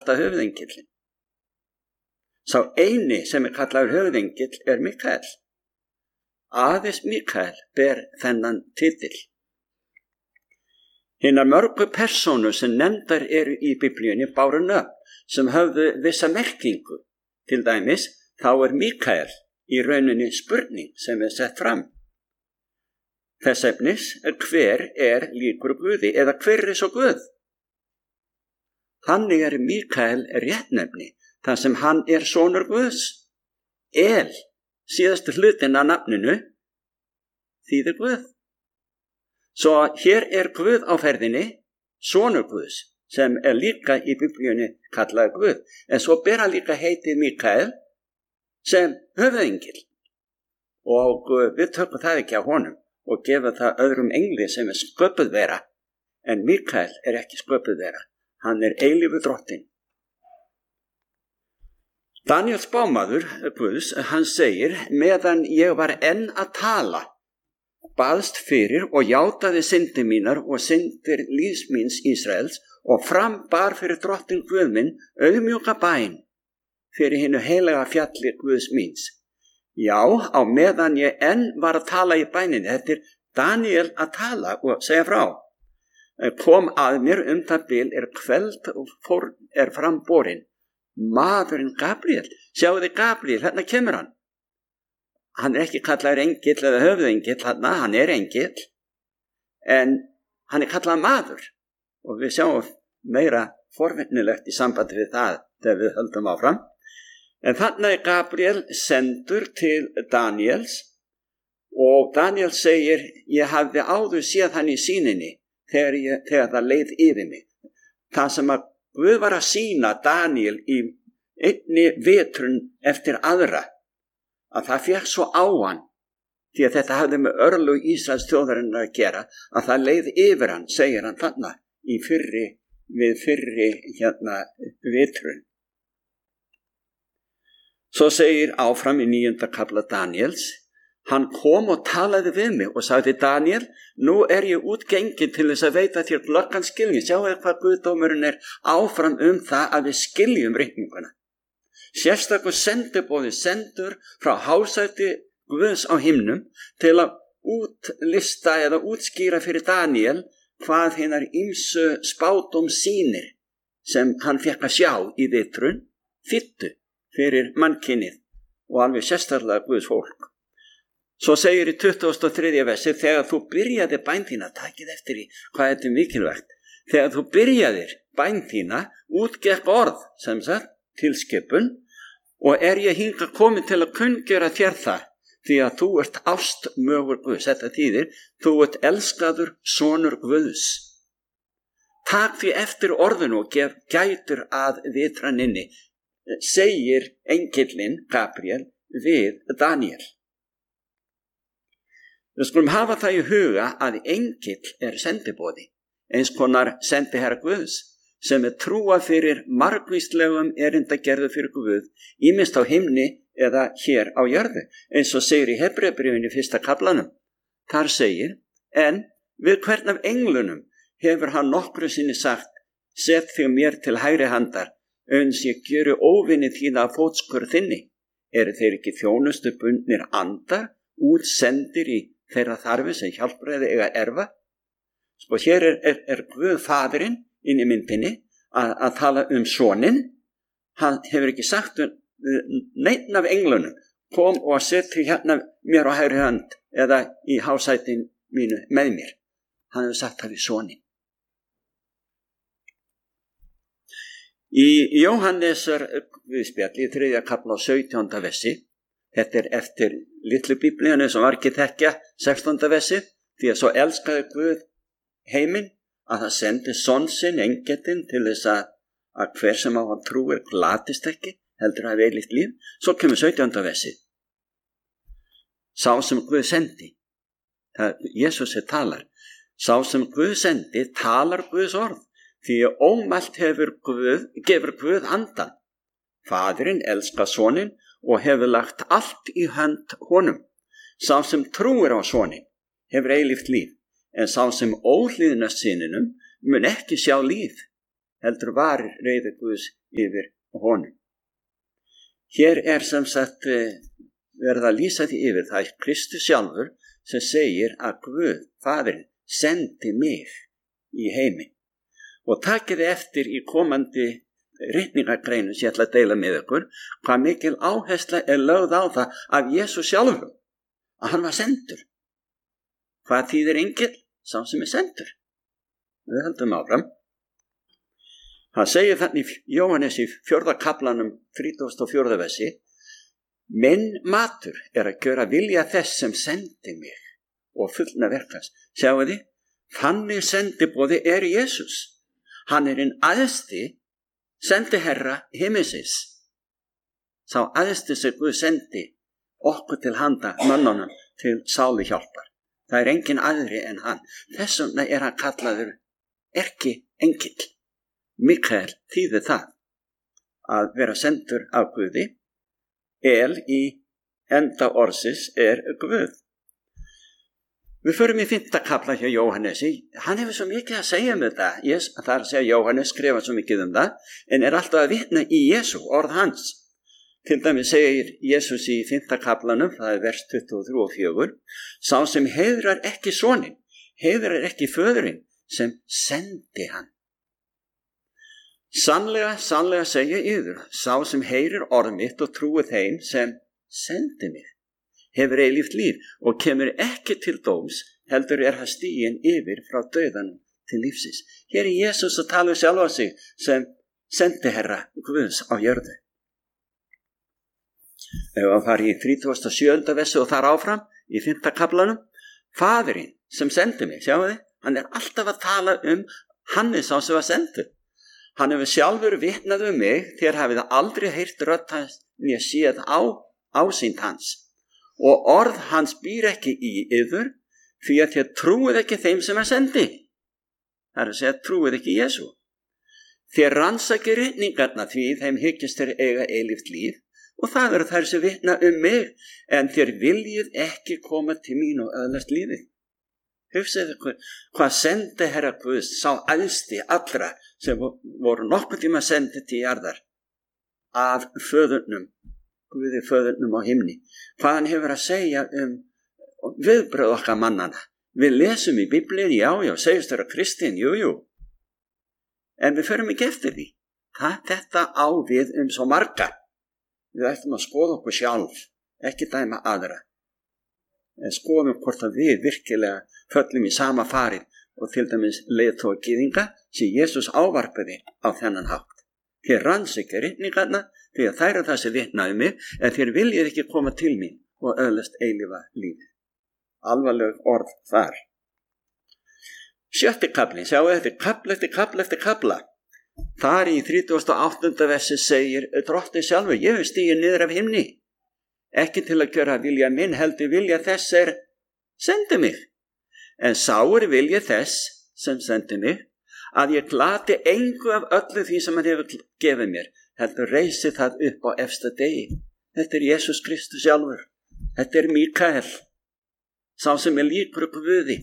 æðsta höfðengillinn. Sá eini sem kallaður höfðengill Mikael. Aðeins Mikael ber þennan titil. Hinar mörgu persónur sem nefndar eru í Biblíunni báru nöfn sem höfðu vissa merkingu. Til dæmis, þá Mikael í rauninni spurning sem sett fram. Þess efnis hver líkur Guði eða hver svo Guð? Þannig Mikael réttnefni, þar sem hann sonur Guðs. Síðastu hlutin af nafninu, þýðir Guð. Svo hér Guð á ferðinni, sonur Guðs, sem líka í Biblíunni kallaður Guð. En svo ber hann líka heitið Mikael sem höfðengill. Og við tökum það ekki á honum og gefa það öðrum engli sem sköpuð vera. En Mikael ekki sköpuð vera. Hann eilífur drottinn. Daniel spámaður Guðs, hann segir, meðan ég var enn að tala, baðst fyrir og játaði syndir mínar og syndir lífs míns Ísraels og frambar fyrir drottinn Guð minn auðmjúka bæn fyrir hinu heilaga fjalli Guðs míns. Já, á meðan ég enn var að tala í bæninni, þetta Daniel að tala og segja frá. Kom að mér það bil kveld og fórn framborin. Maðurinn Gabriel, sjáu þið Gabriel, hérna kemur hann. Hann ekki kallaður engill eða höfðengill, hann engill, en hann kallaður maður. Og við sjáum meira forvitnilegt í sambandi við það þegar við höldum áfram. En þarna Gabriel sendur til Daniels og Daniel segir, ég hafði áður séð hann í sýninni þegar það leið yfir mig. Það sem að Guð var að sýna Daniel í einni vetrun eftir aðra, að það fékk svo á hann, því að þetta hafði með örlög Ísraels þjóðarinnar að gera, að það leið yfir hann, segir hann þarna, við fyrri vetrun. Svo segir áfram í 9. kafla Daniels, hann kom og talaði við mig og sagði, Daniel, nú ég útgengin til þess að veita þér glöggan skilning. Sjáu hvað Guðdómurinn áfram það að við skiljum reikninguna. Sérstakur sendiboði sendur frá hásæti Guðs á himnum til að útlista eða útskýra fyrir Daniel hvað hinar ýmsu spádóm sýnir sem hann fékk að sjá í vitrun þýddu fyrir mannkynið og alveg sérstaklega Guðs fólk. Svo segir í 23. versi, þegar þú byrjaði bæn þína, takið eftir í hvað þetta mikilvægt, þegar þú byrjaðir bæn þína, útgekk orð, sem sagt, tilskipun, og ég hingað komin til að kunngera þér það, því að þú ástmögur Guðs, þetta þýðir, þú elskaður sonur Guðs. Takk því eftir orðinu og gef gætur að vitraninni, segir engillinn Gabriel við Daniel. Við skulum hafa það í huga að engill sendiboði, eins konar sendiherra Guðs, sem trúa fyrir margvíslegum erindagerðu fyrir Guð, ýmist á himni eða hér á jörðu, eins og segir í Hebreabréfinu 1. kaflanum. Þar segir, en við hvern af englunum hefur hann nokkru sinni sagt, set þig mér til hægri handar, uns ég gjöru óvinni þína af fótskur þinni. Eru þeir ekki þjónustu bundnir andar, útsendir í þeirra þarfi sem hjálpræði eiga erfa? Sko hér Guð faðirinn inn í myndinni að tala soninn. Hann hefur ekki sagt neinn af englunum, kom og seti hérna mér á hægri hönd eða í hásætin mínu með mér. Hann hefur sagt það við soninn. Í Jóhannesar guðspjalli í 3. kafla á 17. versi, þetta eftir litlu biblíunni sem var ekki þekkja 16. versi, því að svo elskaði Guð heiminn að það sendi son sinn, engillinn, til þess að hver sem á hann trúir glatist ekki, heldur að hafa eilíft líf. Svo kemur 17. versi. Sá sem Guð sendi, Jesús talar, sá sem Guð sendi talar Guðs orð, því að ómælt gefur Guð andan. Faðirinn elskar soninn og hefur lagt allt í hönd honum. Sá sem trúir á soninn hefur eilíft líf, en sá sem óhlýðnast syninum mun ekki sjá líf, heldur varir reiði Guðs yfir honum. Hér sem sagt verið að lýsa því yfir, það Kristus sjálfur sem segir að Guð, Faðirinn, sendi mig í heiminn. Og takiði eftir í komandi ritningargreinu sem ég ætla að deila með ykkur, hvað mikil áhersla lögð á það af Jesús sjálfur, að hann var sendur. Hvað þýðir engill? Sá sem sendur. Við höldum áfram. Það segir þannig Jóhannes í 4. kaflanum 34. versi: minn matur að gjöra vilja þess sem sendi mig og fullna verkans. Sjáu þið, þannig sendiboði Jesús. Hann hinn æðsti sendiherra himminsins. Sá æðsti sem Guð sendi okkur til handa mönnunum til sálu hjálpar. Það engin aðri en hann. Þess vegna hann kallaður erkiengill. Mikael þýðir það að vera sendur af Guði. Í enda orðsins Guð. Við förum í 5. kafla hjá Jóhannesi. Hann hefur svo mikið að segja um þetta. Það að segja Jóhannes skrifa svo mikið um það, en alltaf að vitna í Jesú, orð hans. Til dæmis segir Jesús í 5. kaflanum, það vers 23 og 4, sá sem heiðrar ekki soninn, heiðrar ekki föðurinn sem sendi hann. Sannlega, sannlega segja yður, sá sem heyrir orð mitt og trúir þeim sem sendi mig, hefur eilíft líf og kemur ekki til dóms, heldur það stiginn yfir frá dauðanum til lífsins. Hér Jesús að tala sjálfa sig sem sendiherra Guðs á jörðu. Ef að fara í 37. versi og þar áfram í 5. kaflanum, Faðirinn sem sendi mig, sjáu þið, hann alltaf að tala hann sá sem var sendur. Hann hefur sjálfur vitnað mig, þér hafið aldrei heyrt rödd hans né séð ásýnd hans. Og orð hans býr ekki í yður, því að þér trúið ekki þeim sem sendi. Það að segja, trúið ekki Jesú. Þér rannsakið ritningarna, því þeim hyggist þér eiga eilíft líf, og það þær sem vitna mig, en þér viljið ekki koma til mín og öðlast lífið. Hugsaðu hvað sendi Herra Guðs, sá æðsti allra sem voru nokkuð tíma sendið til jarðar af föðurnum, Guði föðurnum á himni. Hvað hann hefur að segja viðbröð okkar mannana. Við lesum í Biblíun, já, segjast þér að Kristinn, jú. En við förum ekki eftir því. Þetta á við svo marga. Við ættum að skoða okkur sjálf, ekki dæma aðra. En skoðum hvort að við virkilega föllum í sama farið og til dæmis leiðtoga gyðinga sem Jesús ávarpaði á þennan hátt. Þér rannsakið ritningarna, því að þær það sem vitnaði mig, en þér viljið ekki koma til mín og öðlast eilífa lífið. Alvarleg orð þar. 7. kafli, sjáu þetta kafla eftir kafla eftir kafla. Þar í 38. versi segir Drottinn sjálfur, ég hef stigið niður af himni, ekki til að gjöra vilja minn, heldur vilja þess sendi mig. En sáur vilja þess sem sendi mig, að ég glati engu af öllu því sem hann hefur gefið mér, heldur reisi það upp á efsta degi. Þetta Jesús Kristus sjálfur. Þetta Mikael, sá sem líkur Guði.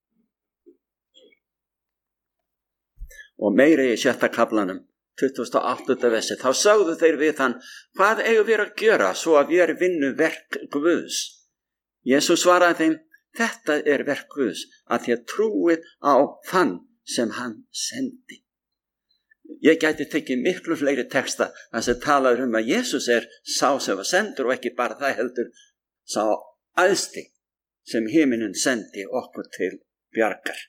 Og meira í 7. kaflanum, 28. versi, þá sagðu þeir við hann, hvað eigum við að gjöra svo að við vinnu verk Guðs? Jesús svaraði þeim, þetta verk Guðs, að þér trúið á þann sem hann sendi. Ég gæti tekið miklu fleiri texta þar sem talaður að Jesús sá sem var sendur og ekki bara það heldur sá æðsti sem himinin sendi okkur til bjargar.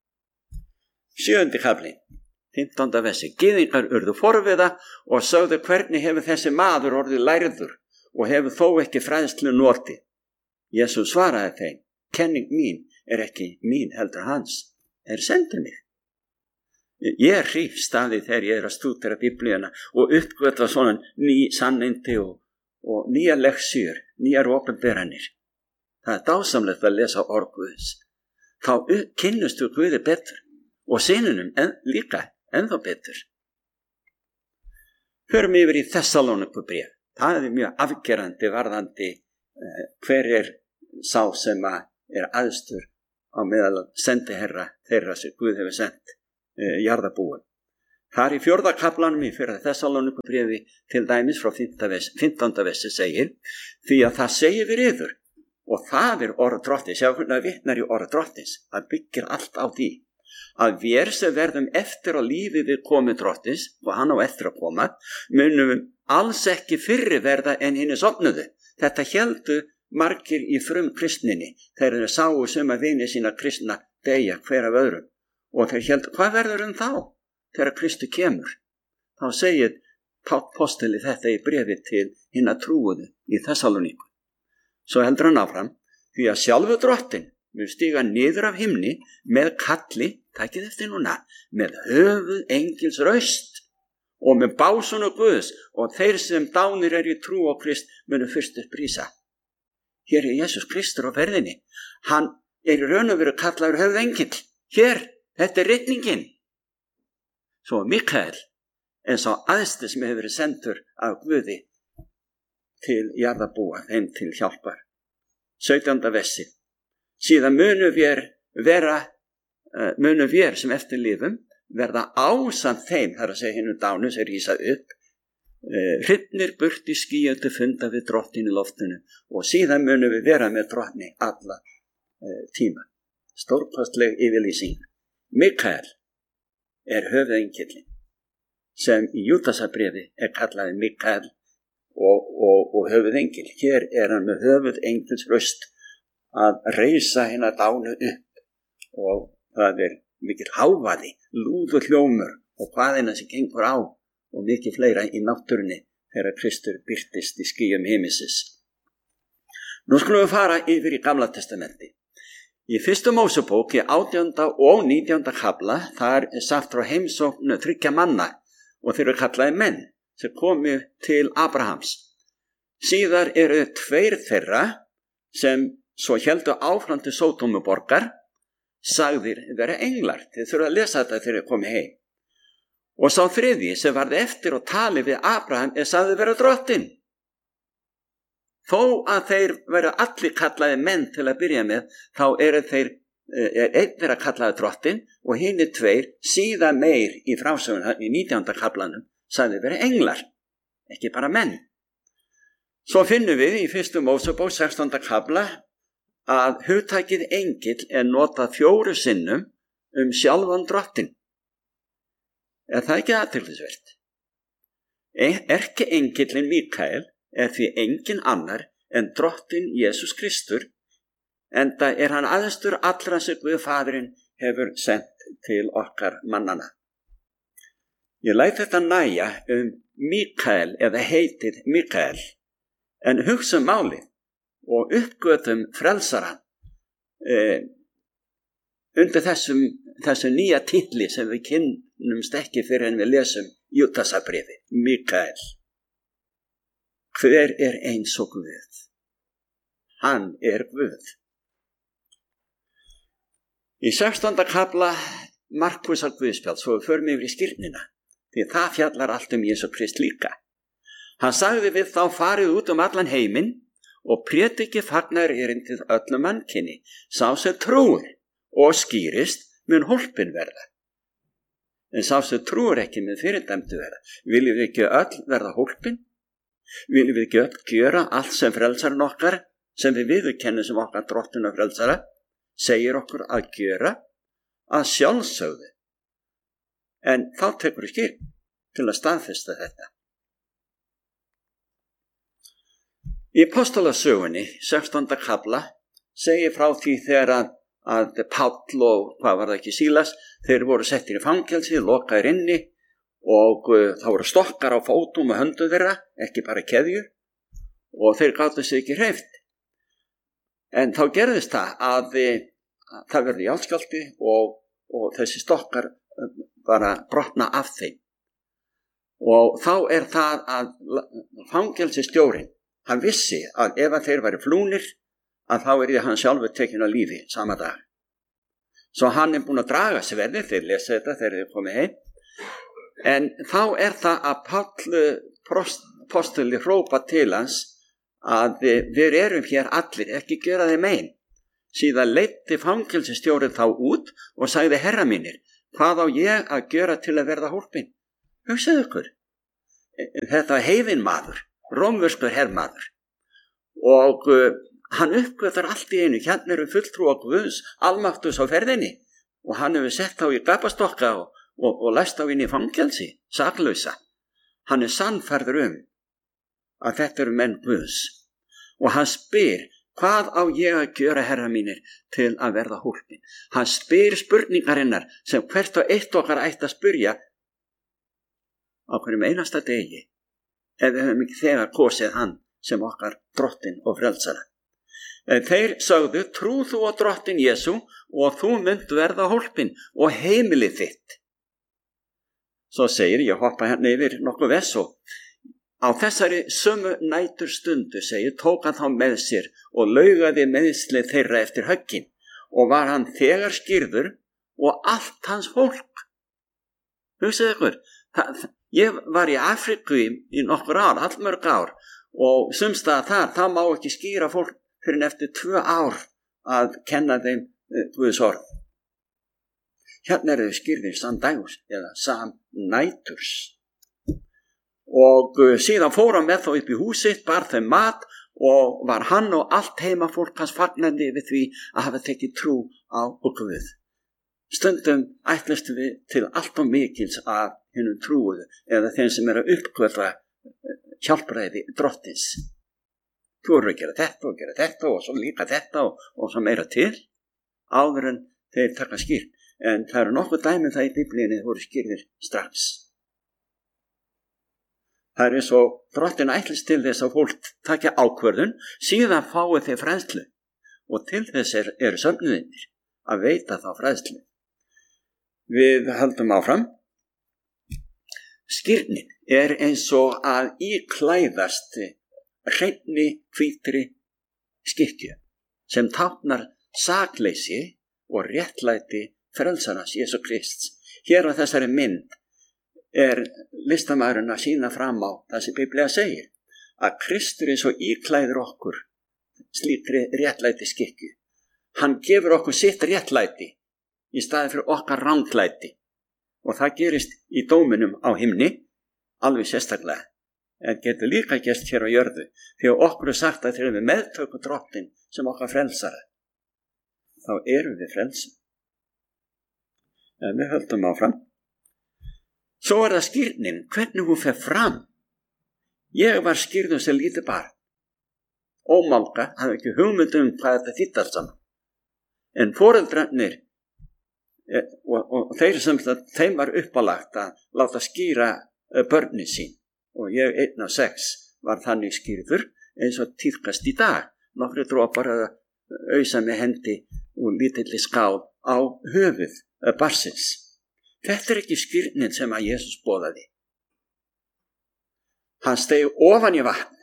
7. kafli, 15. versi. Gyðingar urðu forviða og sögðu, hvernig hefur þessi maður orðið lærður og hefur þó ekki fræðslu notið? Jesús svaraði þeim, kenning mín ekki mín heldur hans, sendi mig. Ég hrífst af því þegar ég að stúdera Biblíuna og uppgötva svona ný sannindi og nýja leksjur, nýjar opinberanir. Það dásamlegt að lesa orð Guðs. Þá kynnustu Guði betur og synunum líka ennþá betur. Förum yfir í Þessalónikubréf. Það mjög afgerandi varðandi hver sá sem æðstur á meðal sendiherra þeirra sem Guð hefur sendt jarðabúin. Þar í 4. kaflanum í 1. Þessalóníkubréfi til dæmis frá 15. versi segir, því að það segir við yður, og það orð drottins, sjá hvernig það vitnar í orð drottins, það byggir allt á því, að vér sem verðum eftir á lífi við komu drottins, og hann á eftir að koma, munum alls ekki fyrri verða en hinni sofnuðu. Þetta héldu margir í kristninni, þegar þeir sáu suma vini sína kristna deyja hver af öðrum, og þeir héldu, hvað verður þá? Þegar Kristu kemur, þá segir Páll postuli þetta í bréfi til hinna trúuðu í Þessaloníku. Svo heldur hann áfram, því að sjálfu drottinn mun stíga niður af himni með kalli, takið eftir núna, með höfuð engils raust og með básunu Guðs, og þeir sem dánir í trú á Krist munu fyrst upprísa. Hér er Jesus Kristur á ferðinni. Hann í raun og veru kallaður höfuð engill. Hér, þetta er ritningin. Svo Mikael, en sá æðsti sem hefur verið sendur af Guði til jarðarbúa, þeim til hjálpar. 17. versi. Síðan munu vér sem eftir lifum verða ásamt þeim, þar að segja hinu dánu sem rísa upp, hrifnir burt í skýjöldu funda við drottin í loftinu, og síðan munu við vera með drottni alla tíma. Stórkostleg yfirlýsing. Mikael er höfuðengillinn, sem í Júdasarbréfi er kallaði Mikael og höfuðengill. Hér er hann með höfuðengils röst að reisa hérna dánu upp, og það er mikil hávaði, lúður hljómur og hvaðina sem gengur á, og mikið fleira í náttúrunni þegar Kristur birtist í skýjum himinsins. Nú skulum við fara yfir í Gamla testamenti. Í 1. Mósebók í 18. og 19. kafla, þar er sagt frá heimsóknu 3 manna, og þeir eru kallaði menn sem komu til Abrahams. Síðar eru 2 þeirra sem svo héldu áfram til Sódómuborgar, sagðir vera englar. Þið þurfa að lesa þetta þegar þið komið heim. Og sá 3. sem varði eftir og tali við Abraham sagði vera drottinn. Þó að þeir vera allir kallaði menn til að byrja með, þá er einn þeirra kallaði drottinn, og hinni 2 síðan meir í frásöguna í 19. kaflanum sagði vera englar, ekki bara menn. Svo finnum við í 1. Mósebók 16. kafla að hugtakið engill er notað 4 sinnum sjálfan drottinn. Er það ekki athyglisvert? Erkiengillinn Mikael er því engin annar en drottinn Jesús Kristur, enda er hann æðstur allra sem Guð Faðirinn hefur sendt til okkar mannana. Ég læt þetta nægja Mikael eða heitið Mikael, en hugsa málið og uppgötum frelsarann undir þessum nýja titli sem við kynnumst ekki fyrir en við lesum Júdasarbréfi. Mikael. Hver er eins og Guð? Hann er Guð. Í 16. kafla Markúsar Guðspjalls, svo við förum yfir í skírnina, því það fjallar allt Jesú Krist líka. Hann sagði við þá, farið út allan heiminn og prédikið fagnaðarerindið öllum mannkyni. Sá sem trúir og skýrist mun hólpin verða. En sá sem trúir ekki mun fyrirdæmdu verða. Viljum við ekki öll verða hólpin? Viljum við ekki öll gjöra allt sem frelsarinn okkar, sem við viðurkennum sem okkar drottinn og frelsara, segir okkur að gjöra, að sjálfsögðu. En þá tekur við skýrn til að staðfesta þetta. Í Apostolasögunni, 16. kafla, segir frá því þegar að Páll og hvað var það ekki Sílas, þeir voru settir í fangelsi, lokaðir inni, og þá voru stokkar á fótum og höndum þeirra, ekki bara keðjur, og þeir gátu sig ekki hreyft. En þá gerðist það að það verði járnskjálfti og þessi stokkar bara brotna af þeim. Og þá er það að fangelsistjórinn, hann vissi að ef að þeir væri flúnir, að þá er hann sjálfur tekinn á lífi sama dag. Svo hann er búin að draga sverðið, þeir lesa þetta þegar þeir komið heim. En þá er það að Páll postuli hrópa til hans að við erum hér allir, ekki gera þeim ein. Síðan leiddi fangelsistjórinn þá út og sagði, herra mínir, hvað á ég að gera til að verða hólpin? Hugsaðu ykkur. Þetta var heiðinmaður, rómverskur hermaður. Og hann uppgötar allt í einu. Hérna eru fulltrúar Guðs, almáttugs á ferðinni. Og hann hefur sett á í gapastokka og læst á inn í fangelsi, saklausa. Hann sannfærður að þetta eru menn Guðs. Og hann spyr, hvað á ég að gera, herra mínir, til að verða hólpin? Hann spyr spurningarinnar sem hvert og eitt okkar ætti að spyrja á hverjum einasta degi, ef við höfum ekki þegar kosið hann sem okkar drottin og frelsara. Þeir sögðu, trú þú á drottin Jesú og þú munt verða hólpin og heimilið þitt. Svo segir, ég hoppa hérna yfir nokkuð vers og á þessari sömu nætur stundu, segir, tók hann þá með sér og laugaði meiðsli þeirra eftir höggin og var hann þegar skírður og allt hans fólk. Hugsaðu ykkur, ég var í Afríku í nokkur ár, allmörg ár og sumstaðar það má ekki skýra fólk fyrir en eftir 2 ár að kenna þeim Guðs orð. Hérna eru þau skýrðir samdægurs eða samnæturs. Og síðan fór hann með þá upp í húsitt, bar þeim mat og var hann og allt heimafólk hans fagnandi við því að hafa tekið trú á Guð. Stundum ætlast við til allt og mikils af hinum trúuðu eða þeim sem eru að uppgötva hjálpræði drottins. Þú eru að gera þetta og svo líka þetta og svo meira til áður en þeir taka skýrt. En það eru nokkuð dæmi það í Biblíunni voru skýrðir strax. Það er eins og drottin ætlist til þess að fólk takja ákvörðun, síðan fái þeir fræðslu og til þess eru söfnuðinir að veita þá fræðslu. Við höldum áfram. Skírnin er eins og að íklæðast hreinni hvítri skikkju sem táknar sakleysi og réttlæti frelsarans Jesú Krists. Hér á þessari mynd er listamaðurinn að sýna fram á það sem Biblía segir, að Kristur er svo íklæður okkur slíkri réttlæti skikkju. Hann gefur okkur sitt réttlæti í staði fyrir okkar ranglæti og það gerist í dóminum á himni alveg sérstaklega, en getur líka gerst hér á jörðu því að okkur er sagt að þegar við meðtökum drottin sem okkar frelsara þá erum við frelsin. En við höldum áfram. Svo er það skírnin, hvernig hún fer fram. Ég var skírður sem lítið barn. Ómálga, hafði ekki hugmynd hvað þetta þýddi allt saman. En foreldrarnir og þeir sem þeim var uppálagt að láta skýra börnin sín. Og ég 1 af 6 var þannig skírður eins og tíðkast í dag. Nokkri dropar að ausa með hendi og lítilli skál á höfuð barsins. Þetta er ekki skírnin sem að Jesús boðaði. Hann steig ofan í vatn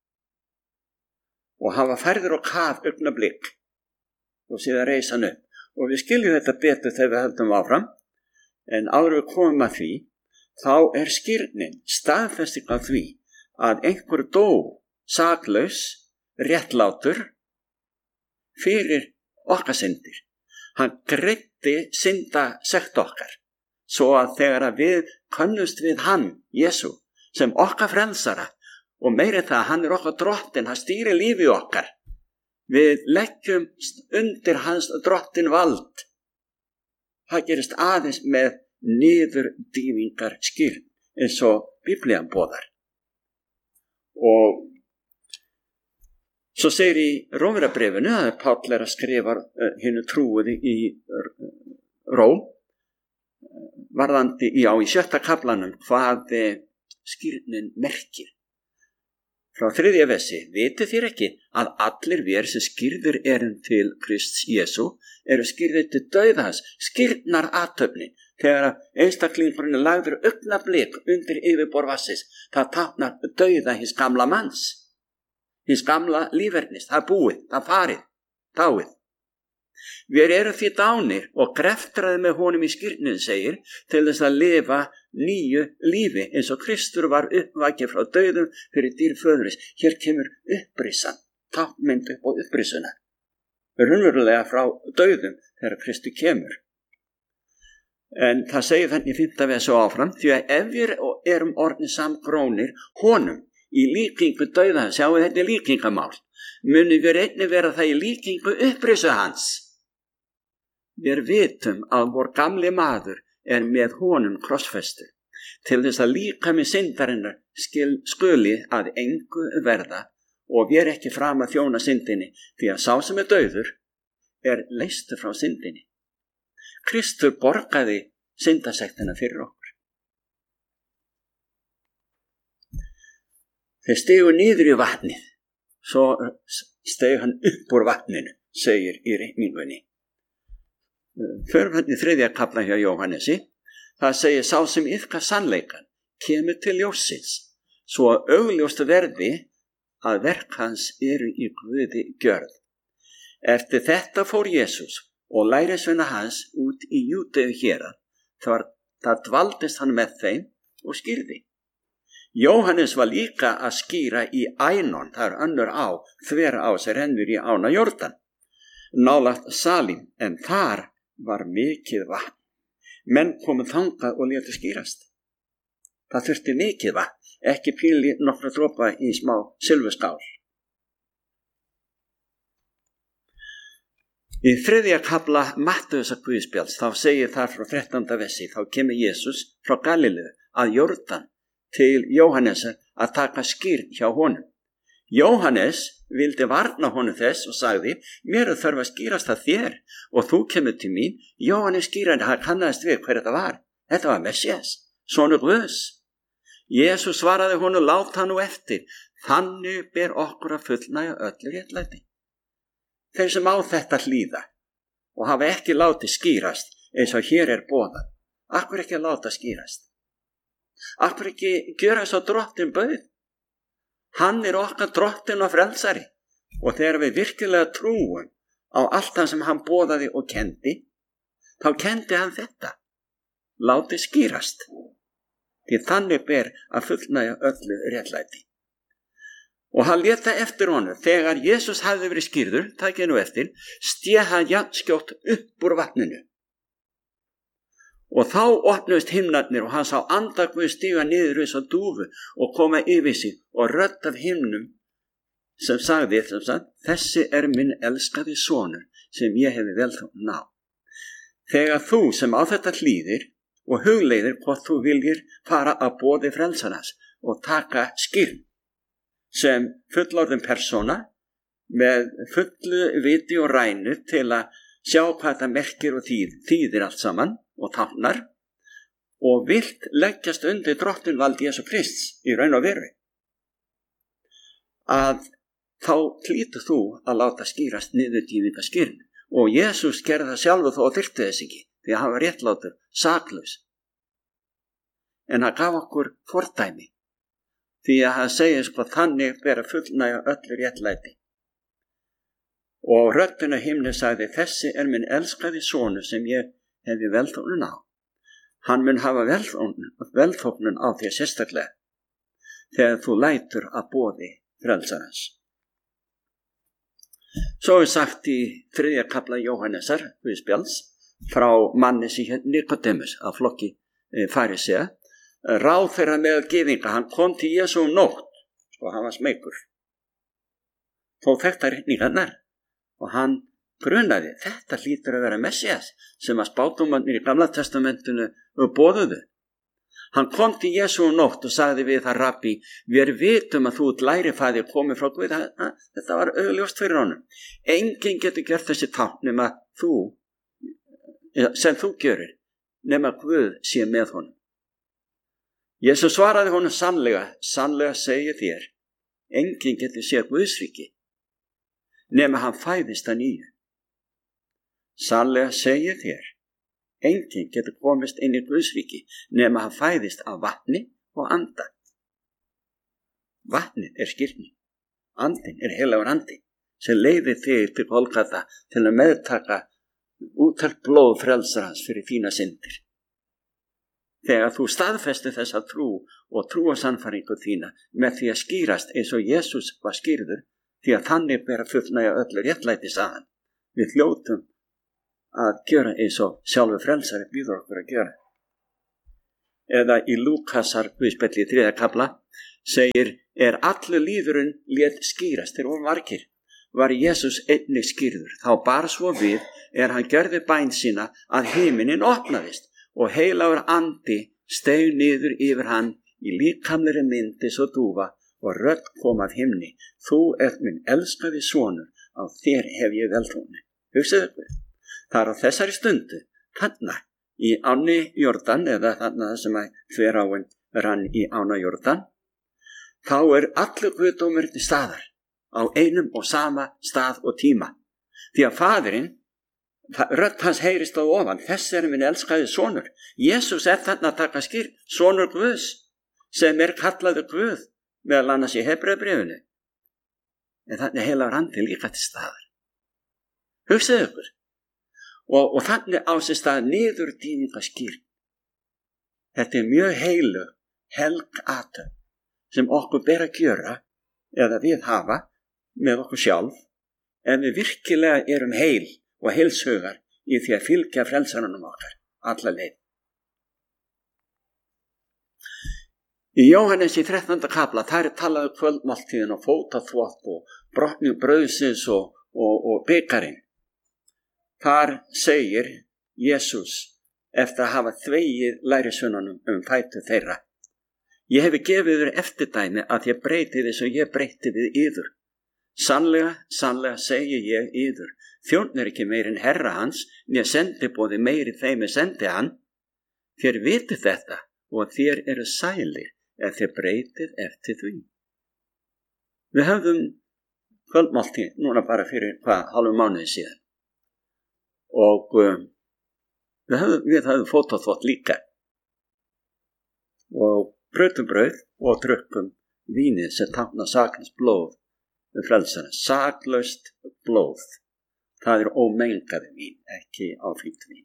og hann var færður á kaf augnablik og síðan reis hann upp. Og við skiljum þetta betur þegar við höldum áfram, en áður við komum að því, þá er skírnin staðfesting af því að einhver dó saklaus, réttlátur fyrir okkar syndir. Hann greiddi syndasekt okkar, svo að þegar að við könnumst við hann, Jesú, sem okkar frelsara, og meiri það, hann er okkar drottin, hann stýrir lífi okkar. Við leggjum undir hans drottin vald. Það gerist aðeins með niðurdýfingar skírn, eins og Biblían boðar. Og svo segir í Rómverjabréfinu að Páll er að skrifa hinu trúuði í Róm, varðandi í 7. kaflanum hvað skírnin merkir. Frá 3. versi, vitið þér ekki að allir vér sem skírður erum til Krists Jesú eru skírður til dauðans, skírnar athöfni. Þegar einstaklingurinn lagður augnablik undir yfirborð vatnsins, það táknar dauða hins gamla manns, hins gamla lífernis, það er búið, það farið, dáið. Við erum því dánir og greftraði með honum í skírnin, segir, til þess að lifa nýju lífi eins og Kristur var uppvakið frá dauðum fyrir dýr föðuris. Hér kemur upprissan, táknmynd upp á upprissuna, raunverulega frá dauðum þegar Kristur kemur. En það segir þannig í 5. versi og áfram, því að ef við erum orðnir samgrónir honum í líkingu dauða hans, sjáu þetta líkingamál, munum við einnig vera það í líkingu upprisu hans. Við vitum að vor gamli maður er með honum krossfestur, til þess að líkami syndarinnar skuli að engu verða og við ekki fram að þjóna syndinni, því að sá sem er dauður er leystur frá syndinni. Kristur borgaði syndasektina fyrir okkur. Þeir stigu niður í vatnið, svo steg hann upp úr vatninu, segir í reikningunni. Förum hann í 3. kafla hjá Jóhannesi, það segir sá sem iðkar sannleikann kemur til ljóssins, svo að augljóst verði að verk hans eru í Guði gjörð. Eftir þetta fór Jesús og lærisveina hans út í Júdeu hérað, þar dvaldist hann með þeim og skýrði. Jóhannes var líka að skýra í Ænon, það önnur á, þvera á sem rennur í ána Jórdan, nálægt Salim, en þar var mikið vatn. Menn komu þangað og létu skýrast. Það þurfti mikið vatn, ekki píli nokkra dropa í smá silfuskál. Í 3. kafla Mattheusar guðspjalls þá segir þar frá 13. versi, þá kemur Jesús frá Galileu að Jórdan til Jóhannesar að taka skýrn hjá honum. Jóhannes vildi varna honum þess og sagði, mér er þörf að skýrast að þér og þú kemur til mín. Jóhannes skýrandi, hann kannaðist við hver þetta var. Þetta var Messias, sonur Guðs. Jesús svaraði honum, lát hann nú eftir, þannig ber okkur að fullnægja öllu réttlæti. Þeir sem á þetta hlýða og hafa ekki látið skýrast eins og hér er boðað, akkur ekki að láta skýrast? Akkur ekki gjöra svo drottinn bauð? Hann er okkar drottinn og frelsari og þegar við virkilega trúum á allt það sem hann boðaði og kendi, þá kendi hann þetta, látið skýrast, því þannig ber að fullnægja öllu réttlæti. Og hann lét það eftir honum, þegar Jesús hafði verið skýrður, takið nú eftir, stéð hann jafnskjótt upp úr vatninu. Og þá opnuðust himnarnir og hann sá anda Guðs stíga niður eins og dúfu og koma yfir sig og rödd af himnum sem sagði, þessi er minn elskaði sonur sem ég hefi velþóknun á. Þegar þú sem á þetta hlýðir og hugleiðir hvort þú viljir fara að boði frelsarans og taka skýrn sem fullorðin persóna með fullu viti og rænu til að sjá hvað það merkir og þýðir allt saman og táknar og vilt leggjast undir drottinvald Jesú Krists í raun og veru, að þá hlýtur þú að láta skýrast niðurdýfinga skýrn. Og Jesús gerði það sjálfur þó og þyrfti þess ekki, því að hann var réttlátur, saklaus. En hann gaf okkur fordæmi, því að hann segir þannig ber að fullnægja öllu réttlæti. Og röddin af himni sagði, þessi er minn elskaði sonur sem ég hefi velþóknun á. Hann mun hafa velþóknun á þér sérstaklega, þegar þú lætur að boði frelsarans. Svo er sagt í 3. kafla Jóhannesar guðspjalls frá manni sem hét Nikodemus af flokki farisea, ráð þeirra með gyðinga. Hann kom til Jesú nótt, hann var smeykur, þó þekktar reikningarnar, og hann grunaði, þetta hlýtur að vera Messias sem að spádómarnir í Gamla testamentinu boðuðu. Hann kom til Jesú nótt og sagði við það, rabbi, við vitum að þú ert lærifæðir komið frá Guð. Þetta var augljóst fyrir honum. Enginn getur gert þessi tákn nema þú, sem þú gjörir, nema Guð sé með honum. Jesú svaraði honum, sannlega segi þér, enginn getur séð Guðsríki nema hann fæðist að nýju. Sannlega segi þér, enginn getur komist inn í Guðsríki nema hann fæðist af vatni og anda. Vatnið er skírnin, andin er heilagur andi sem leiðir þig til Golgata til að meðtaka úttalt blóð frelsarans fyrir þína syndir. Þegar þú staðfestir þessa trú og trúarsannfæringu þína með því að skýrast eins og Jesús var skýrður, því að þannig ber að fullnægja öllu réttlæti, sagði hann. Við hljótum að gera eins og sjálfur frelsari býður okkur að gera. Eða í Lúkasar guðspjalli í 3. kafla segir, allur líðurinn lét skýrast, þeir voru margir, var Jesús einnig skýrður. Þá bar svo við, hann gjörði bæn sína, að himinin opnaðist og heilagur andi steig niður yfir hann í líkamlegri myndi svo dúfa og rödd kom af himni. Þú ert minn elskaði sonur, á þér hef ég velþóknun. Hugsaðu ykkur, það á þessari stundu, þarna í ánni Jordan, eða þarna sem að þveráin rann í ána Jordan, þá allur guðdómur til staðar á einum og sama stað og tíma. Því að faðirinn, rödd hans heyrist á ofan, þess minn elskaði sonur. Jesús þarna að taka skýr, sonur Guðs, sem kallaður Guð, meðal annars í Hebreubréfinu. En þannig heilagur andi líka til staðar. Hugsaðu ykkur. Og þannig á sér stað niðurdýningaskýr. Þetta mjög helg athöfn sem okkur ber að gjöra, eða við hafa með okkur sjálf, ef við virkilega erum heil og heilshugar í því að fylgja frelsaranum okkar alla leið. Í Jóhannes í 13. kafla, þar talað kvöldmáltíðin og fótaþvott og brotning brauðsins og bikarinn. Þar segir Jesús eftir að hafa þvegið lærisveinunum fætur þeirra, ég hefi gefið þér eftirdæmi að ég breyti þess og ég breyti við yður. Sannlega segi ég yður, þjónn ekki meir en herra hans, né sendiboði meiri þeim sendi hann. Þér vitið þetta og þér eru sælir ef þér breytið eftir því. Við höfðum kvöldmáltíð núna bara fyrir hálfum mánuði síðan. Og við höfðum fótaþvott líka. Og brautum brauð og drukkum vínið sem tákna saklaust blóð frelsarans. Saklaust blóð. Það ómengaði vín, ekki áfengt vín.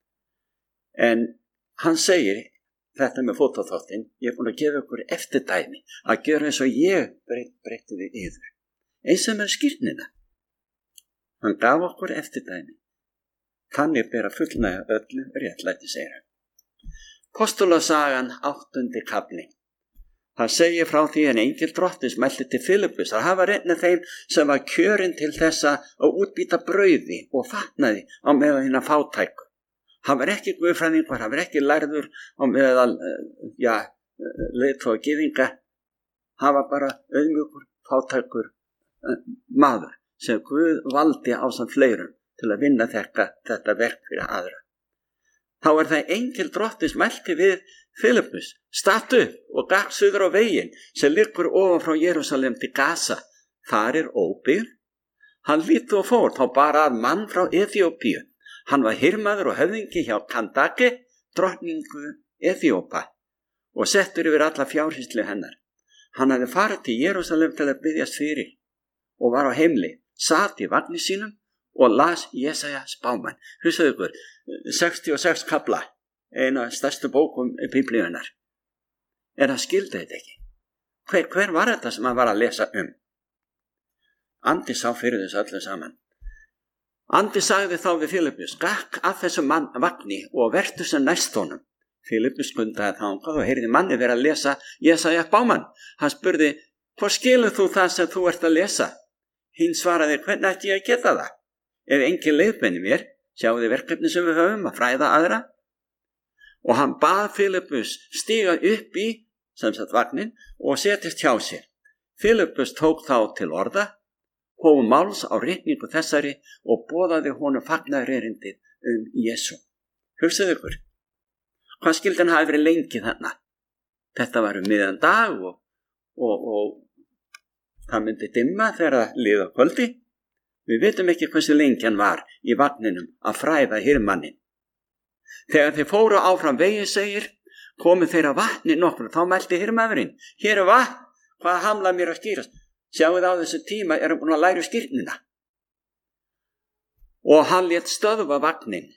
En hann segir þetta með fótaþvottinn, ég búin að gefa ykkur eftirdæmi að gera eins og ég breyti við yður. Eins og með skírnina. Hann gaf okkur eftirdæmi. Þannig ber að fullnægja öllu réttlæti, segir hann. Postulasagan 8. kafli. Það segir frá því en engil drottins mælti til Filippus að hafa reyna þeim sem var kjörinn til þessa að útbýta brauði og fatnaði á meðal hinna fátæku. Hann var ekki guðfræðingur, hann var ekki lærður á meðal leiðtoga gyðinga. Hann var bara auðmjúkur, fátækur maður sem Guð valdi ásamt fleirum til að vinna þetta verk fyrir aðra. Þá það engil drottins mælti við Filippus, stattu og gakk suður á veginn sem liggur ofan frá Jerúsalem til Gaza. Þar óbyggð. Hann lítu og fór, þá bar að mann frá Eþíópíu. Hann var hirmaður og höfðingi hjá Kandake, drottningu Eþíópa, og settur yfir alla fjárhýslu hennar. Hann hafði farið til Jerúsalem til að biðjast fyrir og var á heimli, sat í vagni sínum og las Jesaja spámann. Hugsaðu ykkur, 66 kafla, eina stærstu bókum Biblíunnar. En hann skildi þetta ekki. Hver var þetta sem hann var að lesa um? Andi sá fyrir þessu öllu saman. Andi sagði þá við Filippus, gakk að þessum vagni og vertu sem næst honum. Filippus skundaði þangað og heyrði manni vera að lesa Jesaja spámann. Hann spurði, hvað skilur þú það sem þú ert að lesa? Hinn svaraði, hvernig ætti ég að geta það? Ef engin leiðbeini mér, sjáu þið verkefni sem við höfum að fræða aðra. Og hann bað Filippus stíga upp í vagnin og setist hjá sér. Filippus tók þá til orða, hóf máls á ritningu þessari og boðaði honum fagnaðarerindið Jesú. Hugsaðu ykkur, hvað skildi hann hafi verið lengi þarna? Þetta var miðjan dag og það myndi dimma þegar það liða kvöldi. Við vitum ekki hversu lengi hann var í vagninum að fræða hirðmanninn. Þegar þeir fóru áfram vegi, segir, komu þeir að vatni nokkru, þá mælti hirðmaðurinn, hér vatn, hvað hamla mér að skýrast? Sjáuð á þessu tíma hann búin að læra skírnina. Og hann lét stöðva vagnin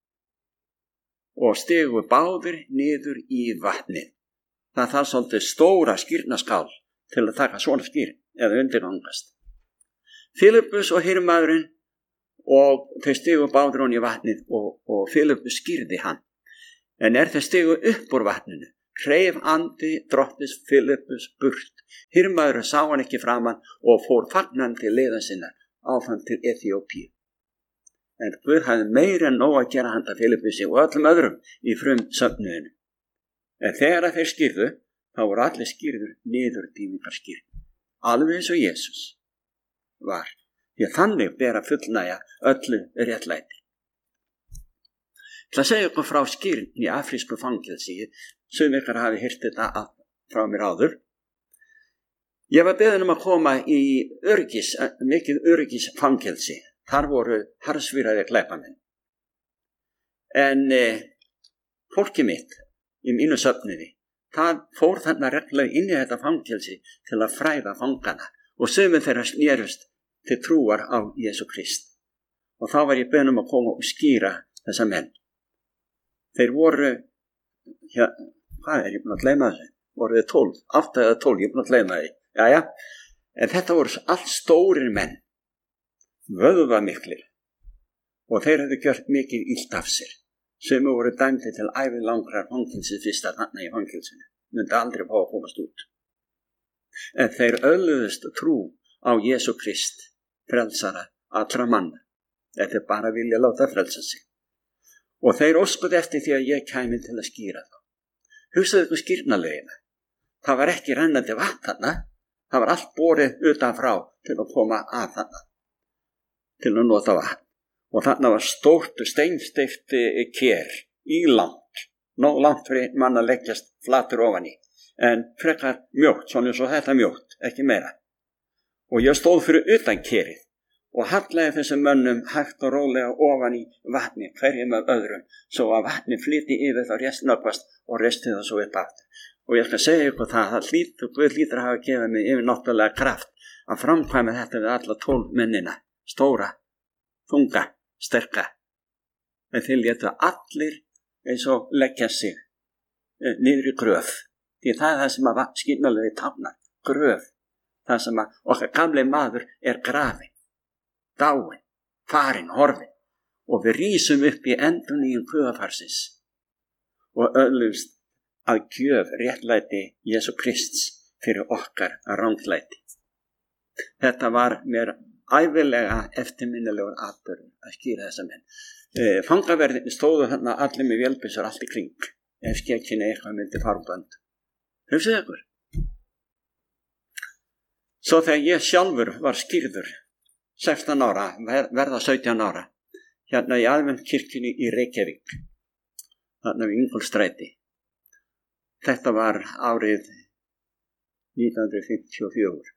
og stigu báðir niður í vatnin. Það þarf svolítið stóra skírnaskál til að taka svona skýrn eða undirgangast. Filippus og hirðmaðurinn og þau stigu báður hon í vatnið og Filippus skýrði hann. En þeir stigu upp úr vatninu, hreif andi drottins Filippus burt. Hirmaðurinn sá hann ekki framan og fór fagnandi leiðar sinnar áfram til Eþíópíu. En Guð hafði meira en nóg að gera handa Filippusi og öllum öðrum í frumsöfnuðinu. En þegar þeir skýrðu, þá voru allir skýrður niður dýmingarskýrð, alveg eins og Jesús var, því að þannig ber að fullnægja öllu réttlæti. Það segja okkur frá skýrn í afrísku fangelsi, sem ykkar hafi heyrt þetta frá mér áður. Ég var beðinn að koma í mikið öryggisfangelsi. Þar voru harðsvíraðir glæpamenn. En fólkið mitt í mínu söfnuði, það fór þarna reglulega inn í þetta fangelsi til að fræða fangana og sumir þeirra snerust til trúar á Jesú Krist. Og þá var ég beðinn að koma og skýra þessa menn. Þeir voru, hvað ég búin að gleyma þessu? Voru þið 12, 8 eða 12, ég búin að gleyma því. Jæja, en þetta voru allt stórir menn, vöðvamiklir, og þeir hefðu gjört mikið illt af sér. Sem voru dæmdi til ævilangrar fangelsi fyrst að þarna í fangelsinu, myndi aldrei fá að komast út. En þeir öðluðust trú á Jesú Krist, frelsara allra manna. Þetta bara vilja láta frelsa sig. Og þeir óskuðu eftir því að ég kæmi til að skýra þá. Hugsaðu ykkur skýrnalegina. Það var ekki rennandi vatn þarna, það var allt borið utanfrá til að koma að þarna, til að nota vatn. Og þarna var stórt steinsteypt ker, ílangt, nóg langt fyrir mann að leggjast flatur ofan í, en frekar mjótt, svona eins og þetta mjótt, ekki meira. Og ég stóð fyrir utan kerið og hallaði þessum mönnum hægt og rólega ofan í vatni, hverjum af öðrum, svo að vatni flyti yfir þá snöggvast og resti það svo upp aftur. Og ég skal segja ykkur það, Guð hlýtur að hafa gefið mig yfir náttúrulega kraft að framkvæma þetta við alla 12 mennina, stóra, þunga, sterka. En þeir létu allir eins og leggja sig niður í gröf. Því það er það sem að skýrnalegi táknar, gröf. Það sem að okkar gamli maður er grafin, dáin, farin, horfin. Og við rísum upp í endurnýjun guðafarsins og öðlumst að gjöf réttlæti Jesú Krists fyrir okkar ranglæti. Þetta var mér ævilega eftirminnilegur atburður að skýra þessa menn. Fangaverðinni stóðu þarna allir með vélbyssur allt í kring, ef skekkinni eitthvað myndi farbönd. Hugsaðu ykkur. Svo þegar ég sjálfur var skýrður, 16 ára, verða 17 ára, hérna í Adventkirkjunni í Reykjavík, þarna við Ingólfsstræti. Þetta var árið 1954.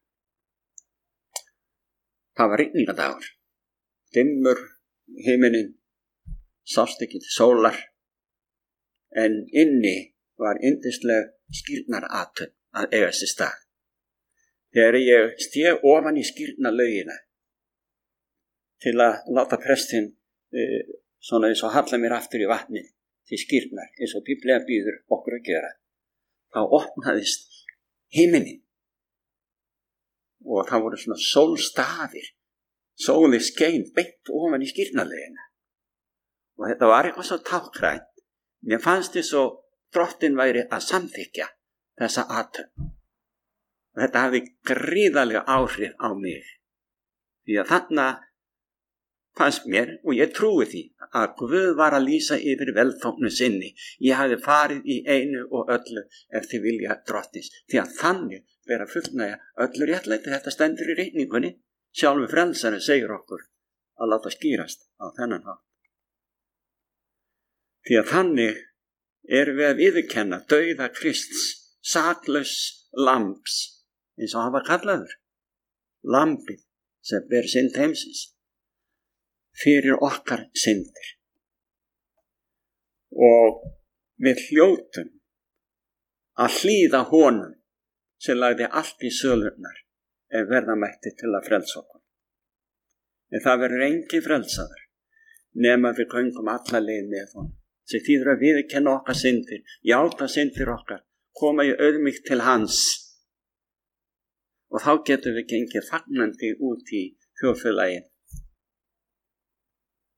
Það var rigningadagur, dimmur himinin, sást ekki til sólar, en inni var yndisleg skírnarathöfn að eiga sér stað. Þegar ég stíg ofan í skírnarlaugina til að láta prestinn svona eins og halla mér aftur í vatni til skírnar, eins og Biblía býður okkur að gera, þá opnaðist himinin. Og það voru svona sólstafir, sóli skein beint ofan í skírnarlegina. Og þetta var eitthvað svo tákrænt. Mér fannst þess að Drottinn væri að samþykkja þessa athöfn. Og þetta hafði gríðarlega áhrif á mig. Því að þarna fannst mér, og ég trúi því, að Guð var að lýsa yfir velþóknu sinni. Ég hafði farið í einu og öllu eftir vilja Drottins. Því að þannig vera fullnægja öllu réttlæti. Þetta stendur í reikningunni. Sjálfur frelsari segir okkur að láta skýrast á þennan hátt. Því að þannig erum við að viðurkenna dauða Krists, saklaus lambs, eins og hann var kallaður, lambið sem ber synd heimsins, fyrir okkar syndir. Og við hljótum að hlýða honum sem lagði allt í sölurnar ef verða mætti til að frelsa okkur. En það verður engin frelsaður nema við göngum alla leið með honum. Sem þýðir að viðurkenna okkar syndir, játa syndir okkar, koma í auðmýkt til hans. Og þá getum við gengið fagnandi út í þjóðfélagið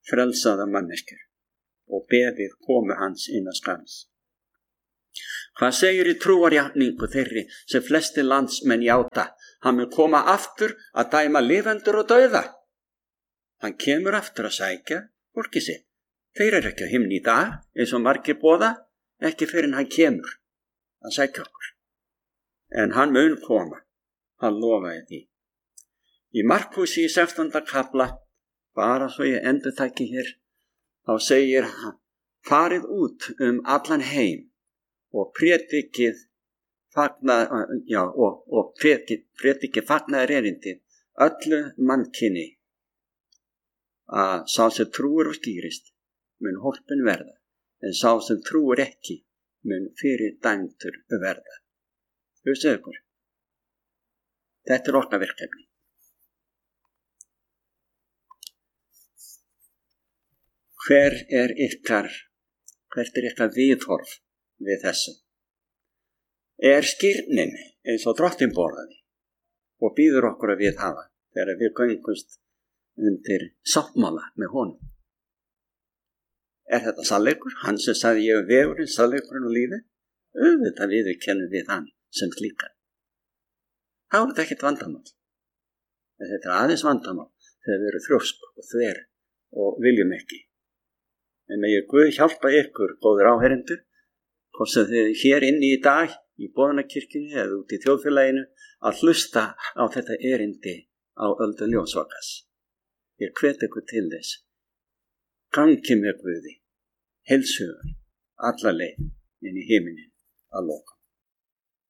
frelsaða manneskjur og beðið komu hans inn að skamms. Hvað segir í trúarjátningu þeirri sem flesti landsmenn játa? Hann mun koma aftur að dæma lifendur og dauða. Hann kemur aftur að sækja fólki sitt. Þeir eru ekki á himni í dag, eins og margir boða, ekki fyrir hann kemur að sækja okkur. En hann mun koma, hann lofaði því. Í Markúsi í 16. kafla, bara svo ég endurtaki hér, þá segir hann, farið út allan heim og prédikið fagnaðar erindið öllu mannkyni, að sá sem trúir og skýrist mun hólpin verða, en sá sem trúir ekki mun fyrir dæmdur verða. Hugsaðu ykkur, þetta er okkar verkefni. Hvert er ykkar viðhorf við þessu? Er skírnin eins og Drottinn boðaði og býður okkur að viðhafa þegar við göngumst undir sáttmála með honum? Er þetta sannleikur? Hann sem sagði ég er vegurinn, sannleikurinn og lífið? Auðvitað viðurkennum við hann sem slíkan. Þá er þetta ekkert vandamál. En þetta er aðeins vandamál þegar við erum þrjósk og þver og viljum ekki. En megi Guð hjálpa ykkur, góðir áheyrendur, hvort sem þið hér inni í dag í boðunarkirkjunni eða út í þjóðfélaginu, að hlusta á þetta erindi á Öldu Ljósvakars. Ég hvet ykkur til þess. Gangi með Guði, heilsugur, alla leið inn í himinin að lokum.